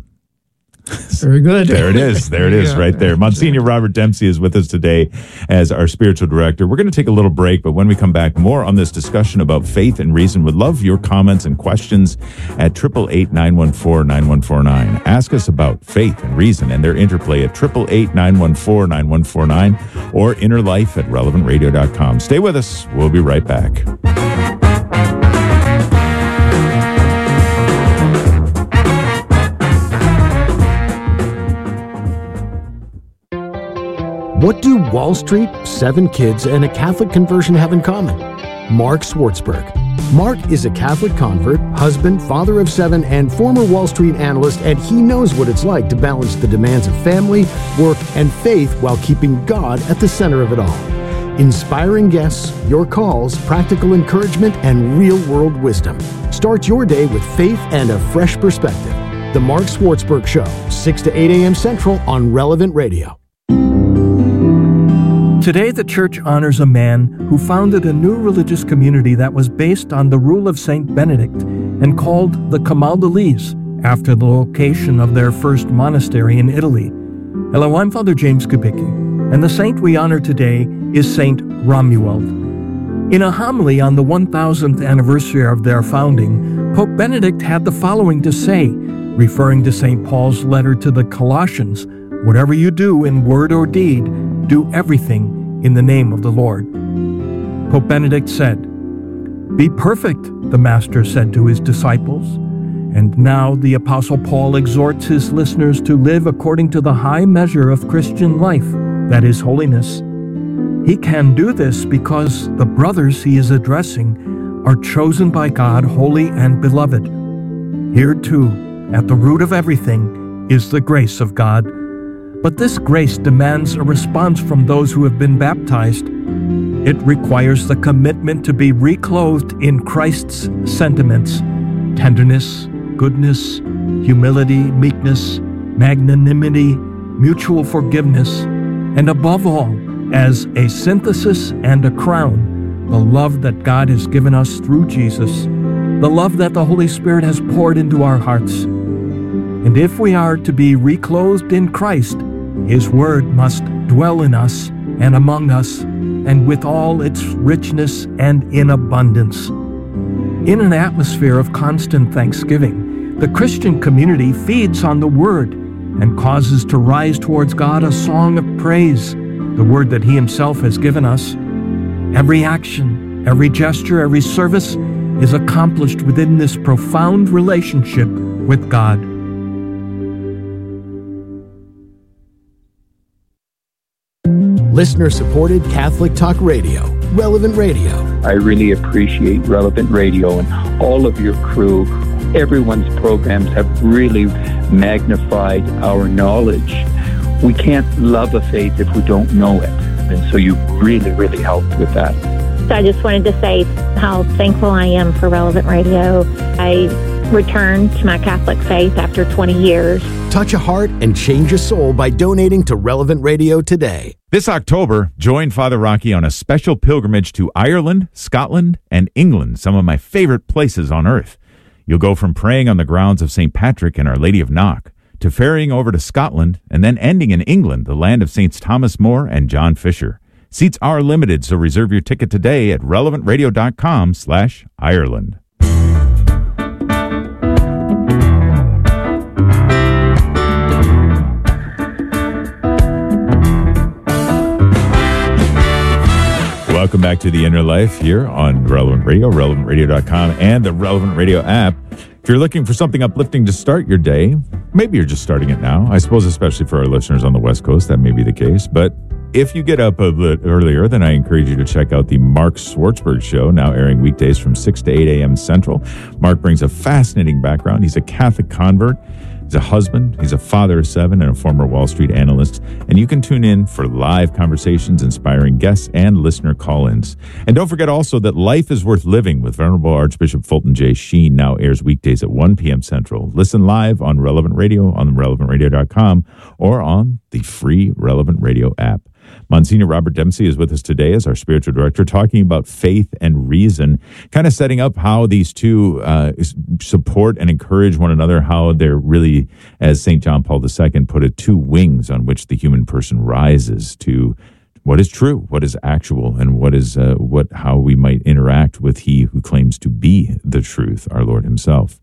Very good. There it is. There it is yeah, right there. Monsignor Robert Dempsey is with us today as our spiritual director. We're going to take a little break, but when we come back, more on this discussion about faith and reason. Would love your comments and questions at eight eight eight, nine one four, nine one four nine. Ask us about faith and reason and their interplay at eight eight eight, nine one four, nine one four nine or inner life at relevant radio dot com. Stay with us. We'll be right back. What do Wall Street, seven kids, and a Catholic conversion have in common? Mark Swartzberg. Mark is a Catholic convert, husband, father of seven, and former Wall Street analyst, and he knows what it's like to balance the demands of family, work, and faith while keeping God at the center of it all. Inspiring guests, your calls, practical encouragement, and real-world wisdom. Start your day with faith and a fresh perspective. The Mark Swartzberg Show, six to eight a.m. Central on Relevant Radio. Today, the Church honors a man who founded a new religious community that was based on the rule of Saint Benedict and called the Camaldolese, after the location of their first monastery in Italy. Hello, I'm Father James Kubicki, and the saint we honor today is Saint Romuald. In a homily on the one thousandth anniversary of their founding, Pope Benedict had the following to say, referring to Saint Paul's letter to the Colossians, "Whatever you do in word or deed, do everything in the name of the Lord." Pope Benedict said, "Be perfect," the Master said to his disciples. And now the Apostle Paul exhorts his listeners to live according to the high measure of Christian life, that is, holiness. He can do this because the brothers he is addressing are chosen by God, holy and beloved. Here, too, at the root of everything, is the grace of God. But this grace demands a response from those who have been baptized. It requires the commitment to be reclothed in Christ's sentiments: tenderness, goodness, humility, meekness, magnanimity, mutual forgiveness, and above all, as a synthesis and a crown, the love that God has given us through Jesus, the love that the Holy Spirit has poured into our hearts. And if we are to be reclothed in Christ, His Word must dwell in us and among us, and with all its richness and in abundance. In an atmosphere of constant thanksgiving, the Christian community feeds on the Word and causes to rise towards God a song of praise, the Word that He Himself has given us. Every action, every gesture, every service is accomplished within this profound relationship with God. Listener-supported Catholic Talk Radio, Relevant Radio. I really appreciate Relevant Radio and all of your crew. Everyone's programs have really magnified our knowledge. We can't love a faith if we don't know it. And so you really, really helped with that. So I just wanted to say how thankful I am for Relevant Radio. I returned to my Catholic faith after twenty years. Touch a heart and change a soul by donating to Relevant Radio today. This October, join Father Rocky on a special pilgrimage to Ireland, Scotland, and England, some of my favorite places on earth. You'll go from praying on the grounds of Saint Patrick and Our Lady of Knock to ferrying over to Scotland and then ending in England, the land of Saints Thomas More and John Fisher. Seats are limited, so reserve your ticket today at relevantradio.com slash Ireland. Welcome back to The Inner Life here on Relevant Radio, relevant radio dot com, and the Relevant Radio app. If you're looking for something uplifting to start your day, maybe you're just starting it now. I suppose especially for our listeners on the West Coast, that may be the case. But if you get up a bit earlier, then I encourage you to check out the Mark Swartzberg Show, now airing weekdays from six to eight a.m. Central. Mark brings a fascinating background. He's a Catholic convert. He's a husband, he's a father of seven, and a former Wall Street analyst. And you can tune in for live conversations, inspiring guests, and listener call-ins. And don't forget also that Life is Worth Living with Venerable Archbishop Fulton J. Sheen now airs weekdays at one p.m. Central. Listen live on Relevant Radio, on relevant radio dot com, or on the free Relevant Radio app. Monsignor Robert Dempsey is with us today as our spiritual director, talking about faith and reason, kind of setting up how these two uh, support and encourage one another, how they're really, as Saint John Paul the Second put it, two wings on which the human person rises to what is true, what is actual, and what is uh, what how we might interact with He who claims to be the truth, our Lord Himself.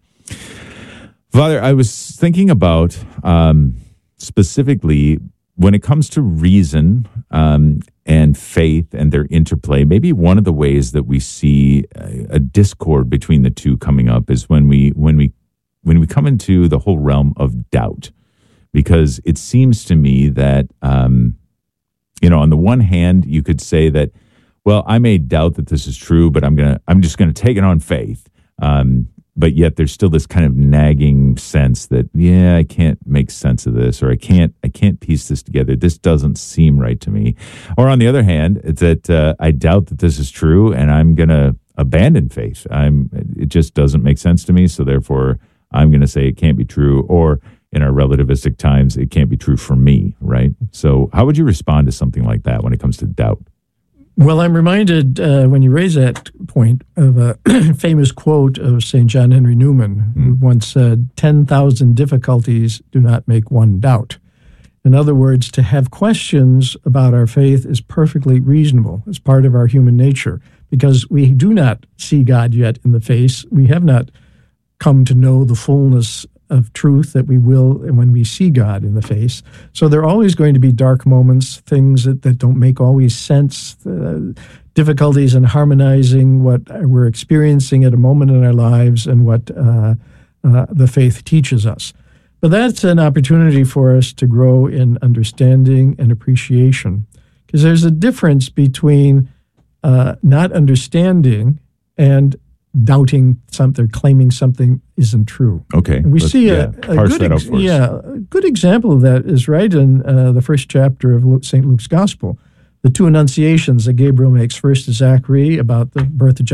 Father, I was thinking about um, specifically when it comes to reason um, and faith and their interplay, maybe one of the ways that we see a, a discord between the two coming up is when we when we when we come into the whole realm of doubt, because it seems to me that um, you know, on the one hand, you could say that, well, I may doubt that this is true, but I'm gonna I'm just gonna take it on faith. Um, But yet there's still this kind of nagging sense that, yeah, I can't make sense of this, or I can't I can't piece this together. This doesn't seem right to me. Or on the other hand, it's that uh, I doubt that this is true, and I'm going to abandon faith. I'm it just doesn't make sense to me, so therefore I'm going to say it can't be true. Or in our relativistic times, it can't be true for me, right? So how would you respond to something like that when it comes to doubt? Well, I'm reminded uh, when you raise that point of a famous quote of Saint John Henry Newman, mm. who once said, ten thousand difficulties do not make one doubt. In other words, to have questions about our faith is perfectly reasonable. It's part of our human nature because we do not see God yet in the face. We have not come to know the fullness of truth that we will when we see God in the face. So there are always going to be dark moments, things that, that don't make always sense, uh, difficulties in harmonizing what we're experiencing at a moment in our lives and what uh, uh, the faith teaches us. But that's an opportunity for us to grow in understanding and appreciation, because there's a difference between uh, not understanding and doubting something, claiming something isn't true. Okay. And we see yeah, a, a good ex- yeah, a good example of that is right in uh, the first chapter of Luke, Saint Luke's Gospel. The two annunciations that Gabriel makes, first to Zachary about the birth of John